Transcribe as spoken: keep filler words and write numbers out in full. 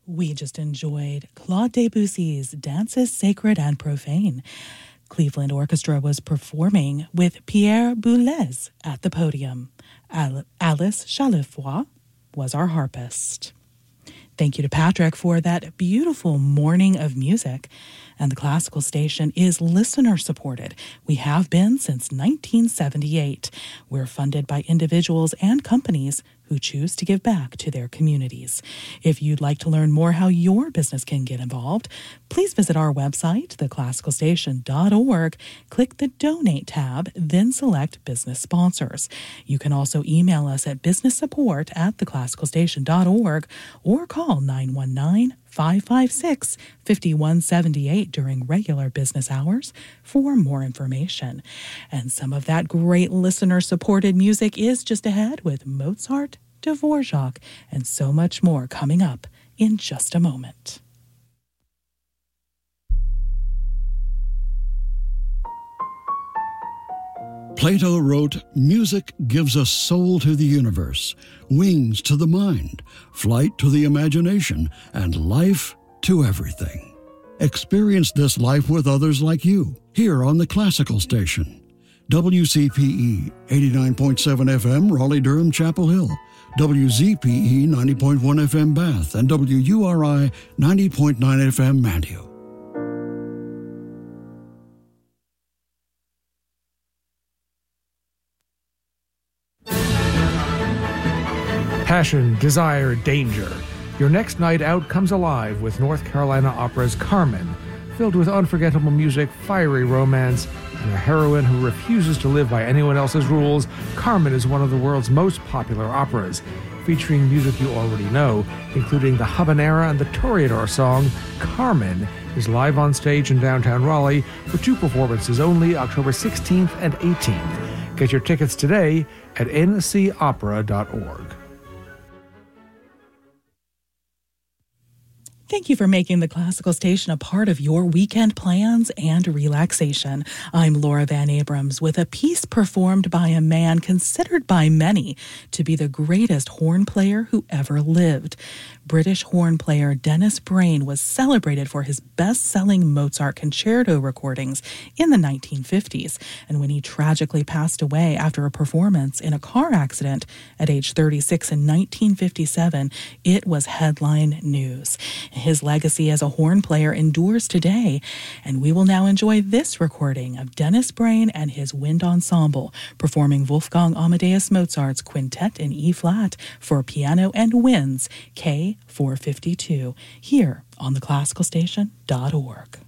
We just enjoyed Claude Debussy's Dances Sacred and Profane. Cleveland Orchestra was performing with Pierre Boulez at the podium. Al- Alice Chalifroy was our harpist. Thank you to Patrick for that beautiful morning of music. And the Classical Station is listener-supported. We have been since nineteen seventy-eight. We're funded by individuals and companies who choose to give back to their communities. If you'd like to learn more how your business can get involved, please visit our website, the classical station dot org, click the Donate tab, then select Business Sponsors. You can also email us at businesssupport at the classical station dot org or call nine one nine, five five six, five one seven eight during regular business hours for more information. And some of that great listener-supported music is just ahead with Mozart, Dvorak, and so much more coming up in just a moment. Plato wrote, "Music gives a soul to the universe, wings to the mind, flight to the imagination, and life to everything." Experience this life with others like you, here on the Classical Station. W C P E eighty-nine point seven F M, Raleigh-Durham, Chapel Hill. W Z P E ninety point one F M, Bath. And W U R I ninety point nine F M, Mantua. Passion, desire, danger. Your next night out comes alive with North Carolina Opera's Carmen, filled with unforgettable music, fiery romance, and a heroine who refuses to live by anyone else's rules. Carmen is one of the world's most popular operas, featuring music you already know, including the Habanera and the Toreador song. Carmen is live on stage in downtown Raleigh for two performances only, October sixteenth and eighteenth. Get your tickets today at n c opera dot org. Thank you for making the Classical Station a part of your weekend plans and relaxation. I'm Laura Van Abrams with a piece performed by a man considered by many to be the greatest horn player who ever lived. British horn player Dennis Brain was celebrated for his best-selling Mozart concerto recordings in the nineteen fifties, and when he tragically passed away after a performance in a car accident at age thirty-six in nineteen fifty-seven, it was headline news. His legacy as a horn player endures today, and we will now enjoy this recording of Dennis Brain and his wind ensemble performing Wolfgang Amadeus Mozart's Quintet in E-flat for piano and winds, K four fifty-two, here on the classical station dot org.